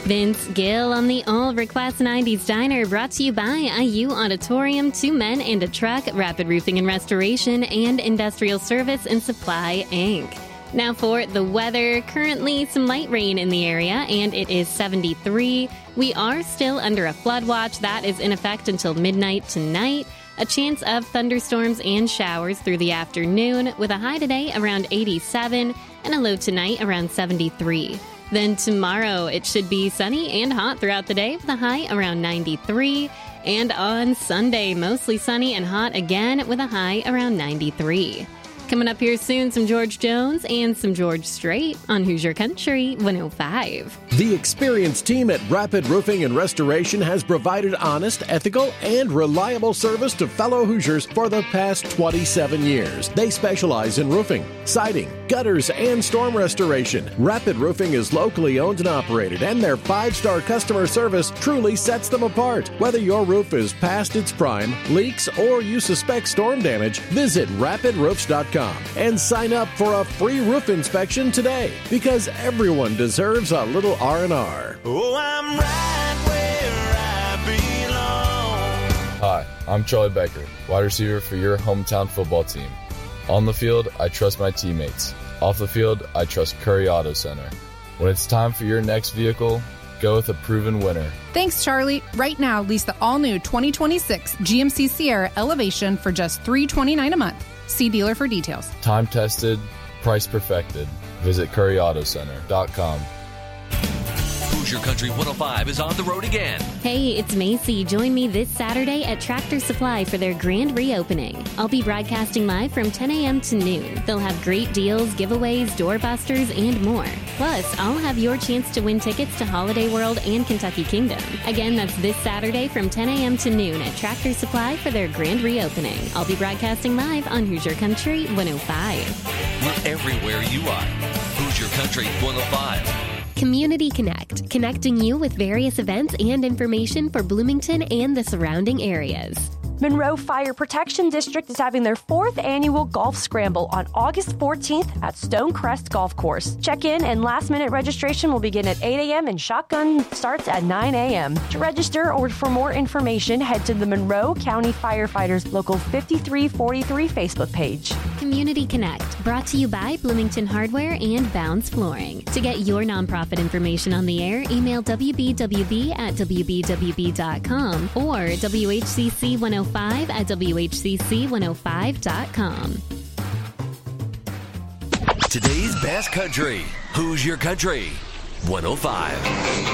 Vince Gill on the All Request 90s Diner, brought to you by IU Auditorium, 2 Men and a Truck, Rapid Roofing and Restoration, and Industrial Service and Supply, Inc. Now for the weather. Currently some light rain in the area, and it is 73. We are still under a flood watch that is in effect until midnight tonight. A chance of thunderstorms and showers through the afternoon, with a high today around 87 and a low tonight around 73. Then tomorrow, it should be sunny and hot throughout the day with a high around 93. And on Sunday, mostly sunny and hot again with a high around 93. Coming up here soon, some George Jones and some George Strait on Hoosier Country 105. The experienced team at Rapid Roofing and Restoration has provided honest, ethical, and reliable service to fellow Hoosiers for the past 27 years. They specialize in roofing, siding, gutters, and storm restoration. Rapid Roofing is locally owned and operated, and their 5-star customer service truly sets them apart. Whether your roof is past its prime, leaks, or you suspect storm damage, visit rapidroofs.com and sign up for a free roof inspection today, because everyone deserves a little R&R. Oh, I'm right where I belong. Hi, I'm Charlie Becker, wide receiver for your hometown football team. On the field, I trust my teammates. Off the field, I trust Curry Auto Center. When it's time for your next vehicle, go with a proven winner. Thanks, Charlie. Right now, lease the all-new 2026 GMC Sierra Elevation for just $329 a month. See dealer for details. Time tested, price perfected. Visit CurryAutoCenter.com. Hoosier Country 105 is on the road again. Hey, it's Macy. Join me this Saturday at Tractor Supply for their grand reopening. I'll be broadcasting live from 10 a.m. to noon. They'll have great deals, giveaways, doorbusters, and more. Plus, I'll have your chance to win tickets to Holiday World and Kentucky Kingdom. Again, that's this Saturday from 10 a.m. to noon at Tractor Supply for their grand reopening. I'll be broadcasting live on Hoosier Country 105. We're everywhere you are. Hoosier Country 105. Community Connect, connecting you with various events and information for Bloomington and the surrounding areas. Monroe Fire Protection District is having their 4th annual Golf Scramble on August 14th at Stonecrest Golf Course. Check-in and last-minute registration will begin at 8 a.m. and shotgun starts at 9 a.m. To register or for more information, head to the Monroe County Firefighters Local 5343 Facebook page. Community Connect, brought to you by Bloomington Hardware and Bounds Flooring. To get your nonprofit information on the air, email wbwb@wbwb.com or WHCC105 at WHCC105.com. Today's best country. Hoosier Country 105.